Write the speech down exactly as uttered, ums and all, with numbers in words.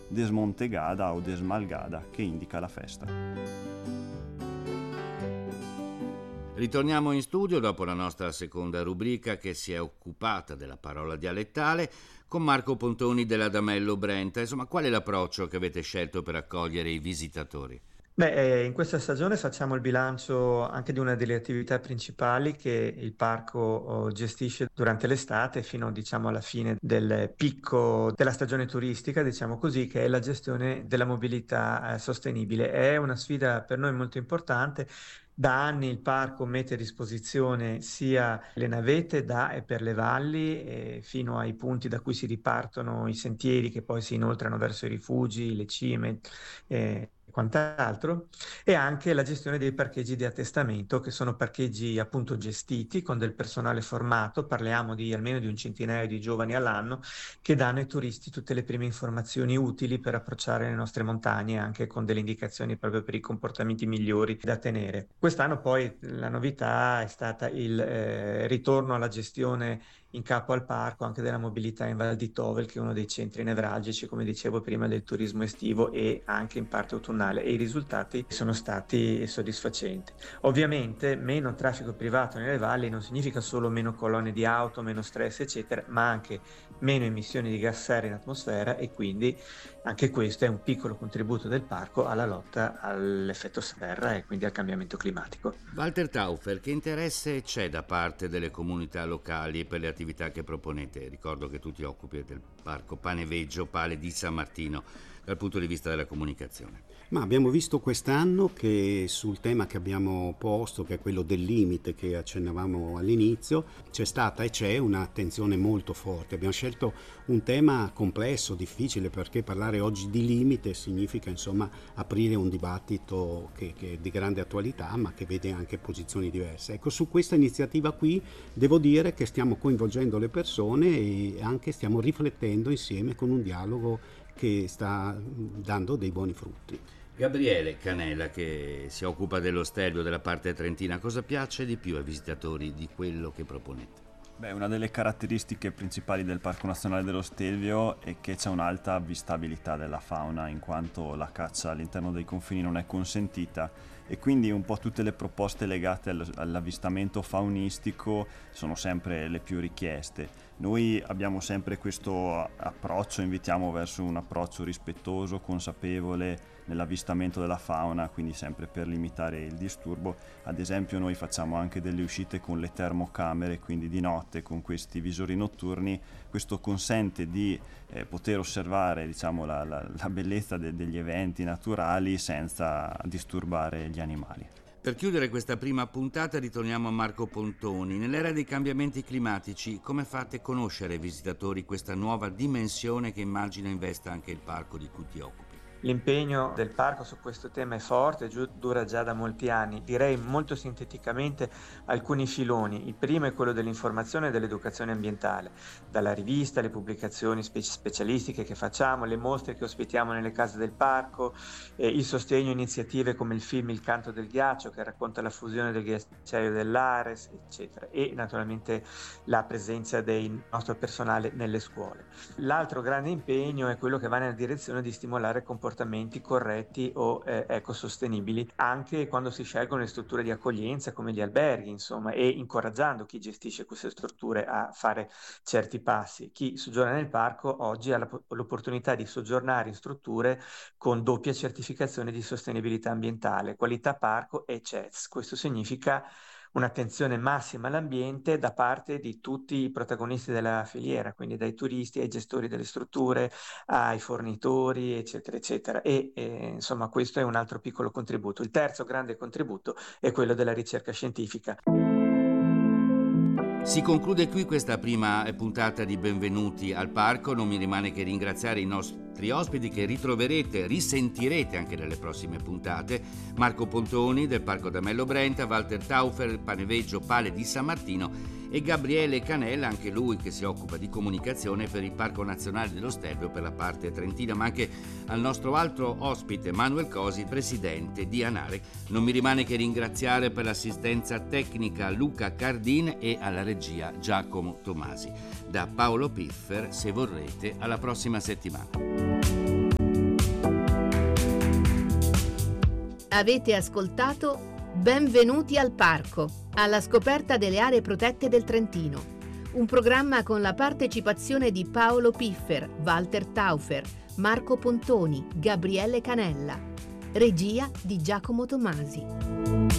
desmontegada o desmalgada, che indica la festa. Ritorniamo in studio dopo la nostra seconda rubrica che si è occupata della parola dialettale con Marco Pontoni dell'Adamello Brenta. Insomma, qual è l'approccio che avete scelto per accogliere i visitatori? Beh, eh, in questa stagione facciamo il bilancio anche di una delle attività principali che il parco oh, gestisce durante l'estate fino, diciamo, alla fine del picco della stagione turistica, diciamo così, che è la gestione della mobilità eh, sostenibile. È una sfida per noi molto importante. Da anni il parco mette a disposizione sia le navette da e per le valli, eh, fino ai punti da cui si ripartono i sentieri che poi si inoltrano verso i rifugi, le cime, eh, e quant'altro, e anche la gestione dei parcheggi di attestamento, che sono parcheggi appunto gestiti con del personale formato, parliamo di almeno di un centinaio di giovani all'anno, che danno ai turisti tutte le prime informazioni utili per approcciare le nostre montagne, anche con delle indicazioni proprio per i comportamenti migliori da tenere. Quest'anno poi la novità è stata il eh, ritorno alla gestione in capo al parco anche della mobilità in Val di Tovel, che è uno dei centri nevralgici, come dicevo prima, del turismo estivo e anche in parte autunnale, e i risultati sono stati soddisfacenti. Ovviamente meno traffico privato nelle valli non significa solo meno colonne di auto, meno stress eccetera, ma anche meno emissioni di gas serra in atmosfera, e quindi anche questo è un piccolo contributo del parco alla lotta all'effetto serra e quindi al cambiamento climatico. Walter Taufer, che interesse c'è da parte delle comunità locali per le attività che proponete? Ricordo che tu ti occupi del parco Paneveggio Pale di San Martino dal punto di vista della comunicazione. Ma abbiamo visto quest'anno che sul tema che abbiamo posto, che è quello del limite che accennavamo all'inizio, c'è stata e c'è un'attenzione molto forte. Abbiamo scelto un tema complesso, difficile, perché parlare oggi di limite significa insomma aprire un dibattito che, che è di grande attualità, ma che vede anche posizioni diverse. Ecco, su questa iniziativa qui devo dire che stiamo coinvolgendo le persone e anche stiamo riflettendo insieme con un dialogo che sta dando dei buoni frutti. Gabriele Canella, che si occupa dello Stelvio della parte trentina, cosa piace di più ai visitatori di quello che proponete? Beh, una delle caratteristiche principali del Parco Nazionale dello Stelvio è che c'è un'alta avvistabilità della fauna, in quanto la caccia all'interno dei confini non è consentita, e quindi un po' tutte le proposte legate all'avvistamento faunistico sono sempre le più richieste. Noi abbiamo sempre questo approccio, invitiamo verso un approccio rispettoso, consapevole nell'avvistamento della fauna, quindi sempre per limitare il disturbo. Ad esempio noi facciamo anche delle uscite con le termocamere, quindi di notte con questi visori notturni. Questo consente di eh, poter osservare, diciamo, la, la, la bellezza de- degli eventi naturali senza disturbare gli animali. Per chiudere questa prima puntata ritorniamo a Marco Pontoni. Nell'era dei cambiamenti climatici, come fate conoscere ai visitatori questa nuova dimensione che immagino investa anche il parco di cui ti occupi? L'impegno del parco su questo tema è forte, dura già da molti anni. Direi molto sinteticamente alcuni filoni. Il primo è quello dell'informazione e dell'educazione ambientale, dalla rivista, le pubblicazioni spe- specialistiche che facciamo, le mostre che ospitiamo nelle case del parco, eh, il sostegno a iniziative come il film Il canto del ghiaccio, che racconta la fusione del ghiacciaio dell'Ares, eccetera, e naturalmente la presenza del nostro personale nelle scuole. L'altro grande impegno è quello che va nella direzione di stimolare comportamenti comportamenti corretti o eh, ecosostenibili, anche quando si scelgono le strutture di accoglienza come gli alberghi, insomma, e incoraggiando chi gestisce queste strutture a fare certi passi. Chi soggiorna nel parco oggi ha la, l'opportunità di soggiornare in strutture con doppia certificazione di sostenibilità ambientale, qualità parco e C E Z. Questo significa un'attenzione massima all'ambiente da parte di tutti i protagonisti della filiera, quindi dai turisti ai gestori delle strutture, ai fornitori, eccetera, eccetera. E eh, insomma questo è un altro piccolo contributo. Il terzo grande contributo è quello della ricerca scientifica. Si conclude qui questa prima puntata di Benvenuti al Parco. Non mi rimane che ringraziare i nostri ospiti che ritroverete, risentirete anche nelle prossime puntate: Marco Pontoni del Parco Adamello Brenta, Walter Taufer, Paneveggio Pale di San Martino, e Gabriele Canella, anche lui che si occupa di comunicazione per il Parco Nazionale dello Stelvio per la parte trentina, ma anche al nostro altro ospite Manuel Cosi, presidente di ANAREC. Non mi rimane che ringraziare per l'assistenza tecnica Luca Cardin e alla regia Giacomo Tomasi. Da Paolo Piffer, se vorrete, alla prossima settimana. Avete ascoltato Benvenuti al Parco, alla scoperta delle aree protette del Trentino. Un programma con la partecipazione di Paolo Piffer, Walter Taufer, Marco Pontoni, Gabriele Canella. Regia di Giacomo Tomasi.